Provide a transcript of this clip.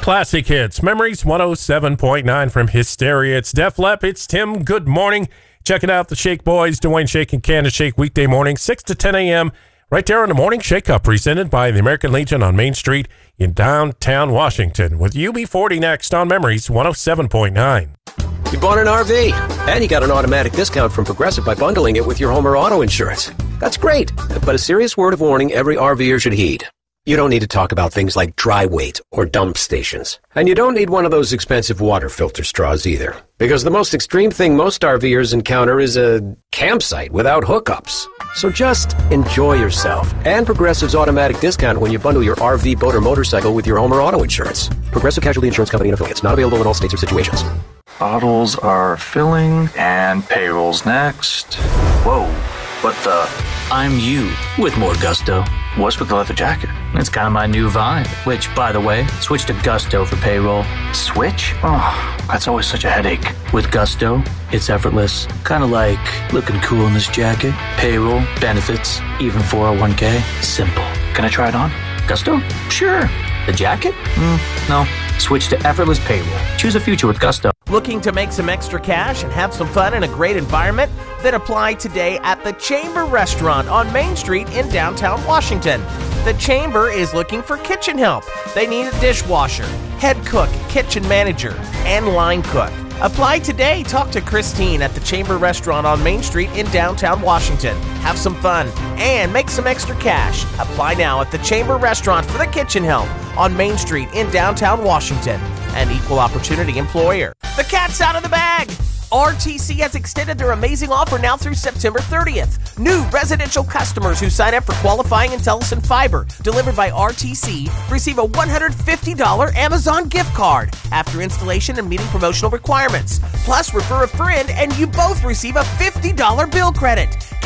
classic hits. Memories 107.9 from Hysteria. It's Def Lepp. It's Tim. Good morning. Checking out the Shake Boys, Dwayne Shake and Candace Shake weekday morning, 6 to 10 a.m. right there on the Morning Shake Up, presented by the American Legion on Main Street in downtown Washington. With UB40 next on Memories 107.9. You bought an RV, and you got an automatic discount from Progressive by bundling it with your home or auto insurance. That's great, but a serious word of warning every RVer should heed. You don't need to talk about things like dry weight or dump stations. And you don't need one of those expensive water filter straws either. Because the most extreme thing most RVers encounter is a campsite without hookups. So just enjoy yourself. And Progressive's automatic discount when you bundle your RV, boat, or motorcycle with your home or auto insurance. Progressive Casualty Insurance Company and affiliates. Not available in all states or situations. Bottles are filling, and payroll's next. Whoa, what the? I'm you with more gusto. What's with the leather jacket? It's kind of my new vibe, which, by the way, switch to Gusto for payroll. Switch? Oh, that's always such a headache. With Gusto, it's effortless. Kind of like looking cool in this jacket. Payroll, benefits, even 401k. Simple. Can I try it on? Gusto? Sure. The jacket? No. Switch to effortless payroll. Choose a future with Gusto. Looking to make some extra cash and have some fun in a great environment? Then apply today at the Chamber Restaurant on Main Street in downtown Washington. The Chamber is looking for kitchen help. They need a dishwasher, head cook, kitchen manager, and line cook. Apply today. Talk to Christine at the Chamber Restaurant on Main Street in downtown Washington. Have some fun and make some extra cash. Apply now at the Chamber Restaurant for the kitchen help on Main Street in downtown Washington. An equal opportunity employer. The cat's out of the bag. RTC has extended their amazing offer now through September 30th. New residential customers who sign up for qualifying Intellicent Fiber delivered by RTC receive a $150 Amazon gift card after installation and meeting promotional requirements. Plus, refer a friend and you both receive a $50 bill credit.